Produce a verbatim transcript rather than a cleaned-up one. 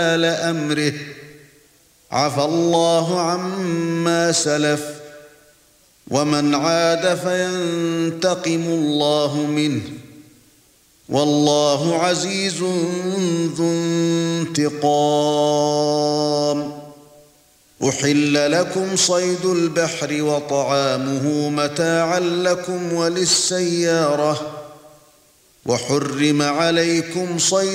أمره عفى الله عما سلف ومن عاد فينتقم الله منه والله عزيز ذو انتقام. أحل لكم صيد البحر وطعامه متاعا لكم وللسيارة وحرم عليكم صيد